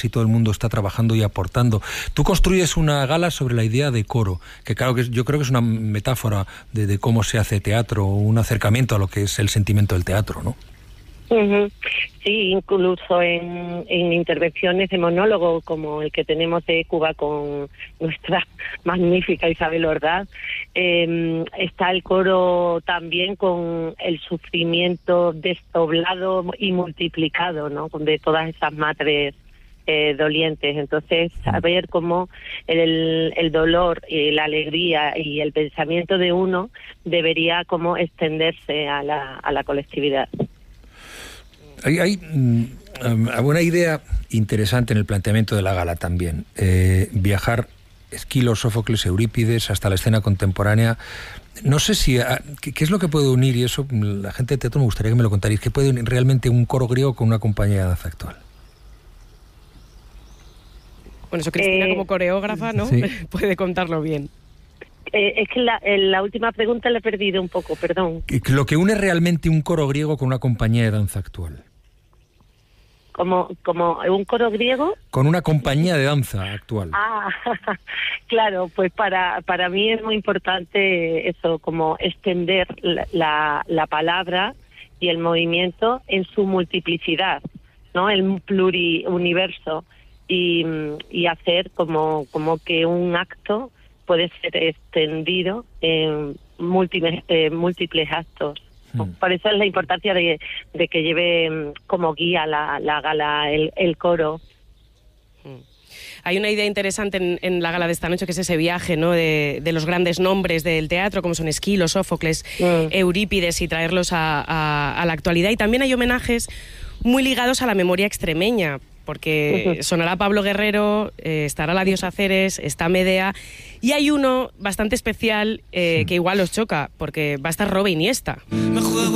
si todo el mundo está trabajando y aportando. Tú construyes una gala sobre la idea de coro, que claro que yo creo que es una metáfora de cómo se hace teatro, un acercamiento a lo que es el sentimiento del teatro, ¿no? Sí, incluso en intervenciones de monólogo como el que tenemos de Cuba con nuestra magnífica Isabel Ordaz, está el coro también con el sufrimiento desdoblado y multiplicado, ¿no?, de todas esas madres dolientes. Entonces, saber cómo el dolor y la alegría y el pensamiento de uno debería como extenderse a la colectividad. Hay una idea interesante en el planteamiento de la gala también. Viajar Esquilo, Sófocles, Eurípides hasta la escena contemporánea. No sé si... ¿Qué es lo que puede unir? Y eso, la gente de teatro me gustaría que me lo contarais. ¿Qué puede unir realmente un coro griego con una compañía de danza actual? Bueno, eso Cristina como coreógrafa, ¿no? Sí. Puede contarlo bien. Es que la última pregunta la he perdido un poco, perdón. Lo que une realmente un coro griego con una compañía de danza actual. ¿Como un coro griego? Con una compañía de danza actual. Claro, pues para mí es muy importante eso, como extender la palabra y el movimiento en su multiplicidad, ¿no? El pluriuniverso y hacer como que un acto puede ser extendido en múltiples actos. Por eso es la importancia de que lleve como guía la gala el coro. Hay una idea interesante en la gala de esta noche, que es ese viaje, ¿no?, de los grandes nombres del teatro, como son Esquilo, Sófocles, Eurípides, y traerlos a la actualidad. Y también hay homenajes muy ligados a la memoria extremeña, porque sonará Pablo Guerrero, estará la diosa Ceres, está Medea, y hay uno bastante especial que igual os choca, porque va a estar Robe Iniesta.